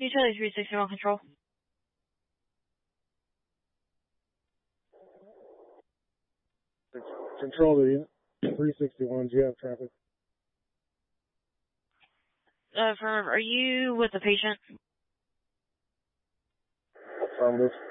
Utility 361 control. Control to 361, do you have traffic? Are you with the patient? Affirmative.